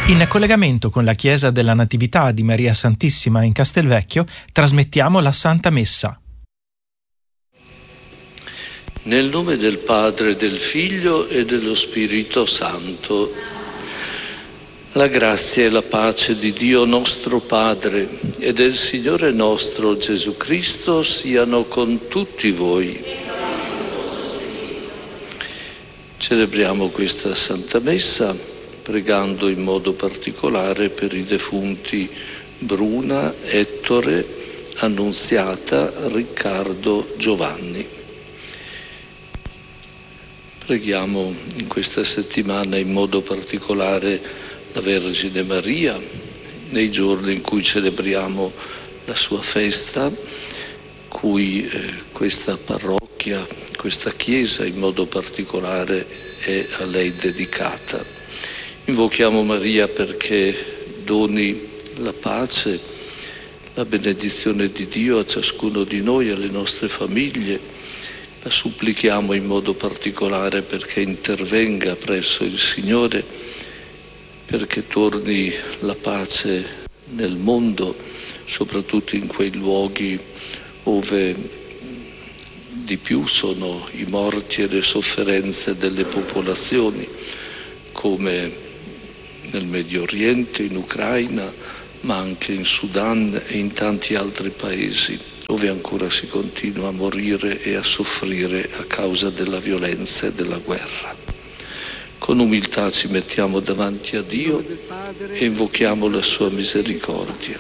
In collegamento con la Chiesa della Natività di Maria Santissima in Castelvecchio, trasmettiamo la Santa Messa. Nel nome del Padre, del Figlio e dello Spirito Santo. La grazia e la pace di Dio nostro Padre e del Signore nostro Gesù Cristo siano con tutti voi. Celebriamo questa Santa Messa pregando in modo particolare per i defunti Bruna, Ettore, Annunziata, Riccardo, Giovanni. Preghiamo in questa settimana in modo particolare la Vergine Maria, nei giorni in cui celebriamo la sua festa, cui questa parrocchia, questa chiesa in modo particolare è a lei dedicata. Invochiamo Maria perché doni la pace, la benedizione di Dio a ciascuno di noi, alle nostre famiglie. La supplichiamo in modo particolare perché intervenga presso il Signore, perché torni la pace nel mondo, soprattutto in quei luoghi dove di più sono i morti e le sofferenze delle popolazioni, come nel Medio Oriente, in Ucraina, ma anche in Sudan e in tanti altri paesi dove ancora si continua a morire e a soffrire a causa della violenza e della guerra. Con umiltà ci mettiamo davanti a Dio e invochiamo la sua misericordia.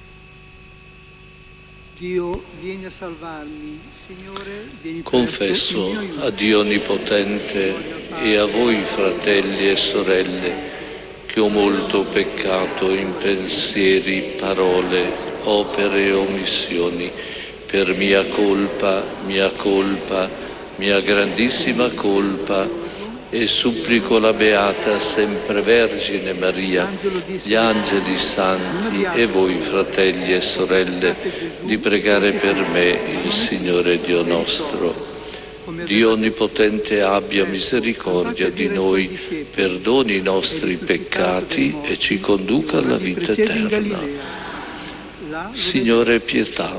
Dio, vieni a salvarmi. Signore, vieni Confesso a Dio Onnipotente e a voi, fratelli e sorelle, che ho molto peccato in pensieri, parole, opere e omissioni, per mia colpa, mia grandissima colpa, e supplico la Beata Sempre Vergine Maria, gli angeli santi e voi, fratelli e sorelle, di pregare per me il Signore Dio nostro. Dio Onnipotente abbia misericordia di noi, perdoni i nostri peccati e ci conduca alla vita eterna. Signore, pietà.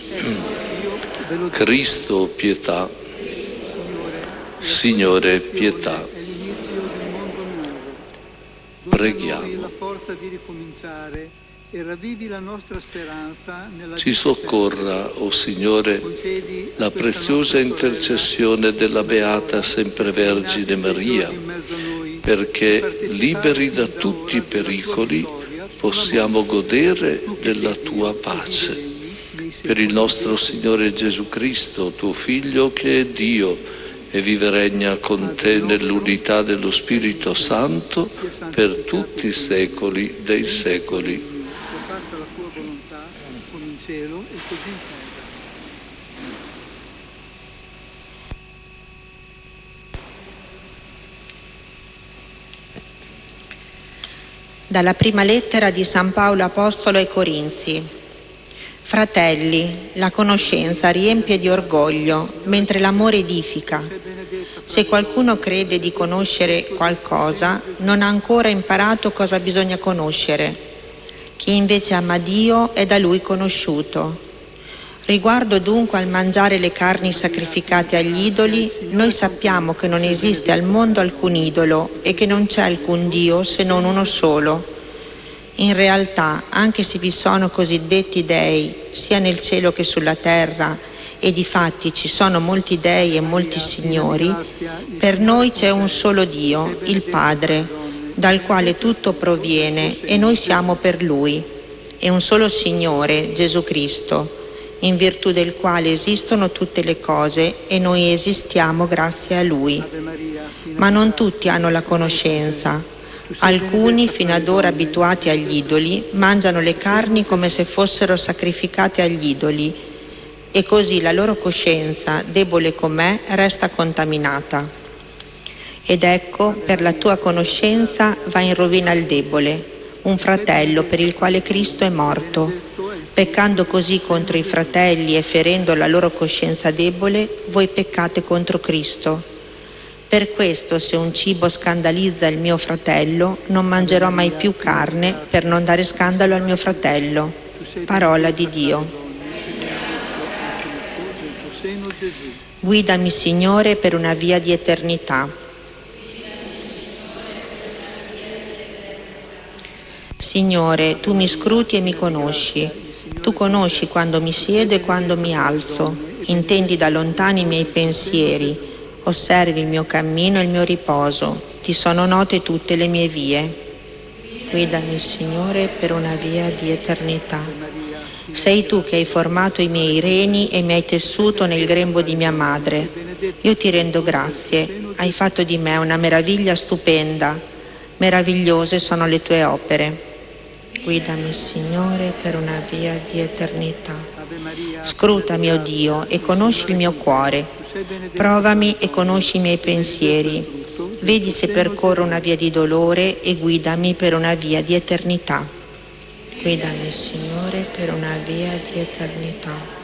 Cristo, pietà. Signore, pietà. Preghiamo. Ci soccorra, o Signore, la preziosa intercessione della Beata Sempre Vergine Maria, perché, liberi da tutti i pericoli, possiamo godere della Tua pace. Per il nostro Signore Gesù Cristo, Tuo Figlio, che è Dio, e vive e regna con Te nell'unità dello Spirito Santo, per tutti i secoli dei secoli. Cielo e così in terra. Dalla prima lettera di San Paolo Apostolo ai Corinzi. Fratelli, la conoscenza riempie di orgoglio, mentre l'amore edifica. Se qualcuno crede di conoscere qualcosa, non ha ancora imparato cosa bisogna conoscere. Chi invece ama Dio è da Lui conosciuto. Riguardo dunque al mangiare le carni sacrificate agli idoli, noi sappiamo che non esiste al mondo alcun idolo e che non c'è alcun Dio se non uno solo. In realtà, anche se vi sono cosiddetti dei, sia nel cielo che sulla terra, e difatti ci sono molti dei e molti signori, per noi c'è un solo Dio, il Padre, dal quale tutto proviene e noi siamo per Lui, e un solo Signore, Gesù Cristo, in virtù del quale esistono tutte le cose e noi esistiamo grazie a Lui. Ma non tutti hanno la conoscenza. Alcuni, fino ad ora abituati agli idoli, mangiano le carni come se fossero sacrificate agli idoli, e così la loro coscienza, debole com'è, resta contaminata. Ed ecco, per la tua conoscenza va in rovina il debole, un fratello per il quale Cristo è morto. Peccando così contro i fratelli e ferendo la loro coscienza debole, voi peccate contro Cristo. Per questo, se un cibo scandalizza il mio fratello, non mangerò mai più carne per non dare scandalo al mio fratello. Parola di Dio. Guidami, Signore, per una via di eternità. Signore, tu mi scruti e mi conosci. Tu conosci quando mi siedo e quando mi alzo. Intendi da lontano i miei pensieri. Osservi il mio cammino e il mio riposo. Ti sono note tutte le mie vie. Guidami, Signore, per una via di eternità. Sei tu che hai formato i miei reni e mi hai tessuto nel grembo di mia madre. Io ti rendo grazie. Hai fatto di me una meraviglia stupenda. Meravigliose sono le tue opere. Guidami, Signore, per una via di eternità. Scrutami, o Dio, e conosci il mio cuore. Provami e conosci i miei pensieri. Vedi se percorro una via di dolore e guidami per una via di eternità. Guidami, Signore, per una via di eternità.